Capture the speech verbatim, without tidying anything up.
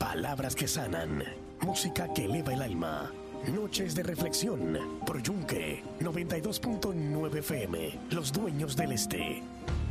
Palabras que sanan, música que eleva el alma. Noches de reflexión por Yunque noventa y dos punto nueve F M, Los Dueños del Este.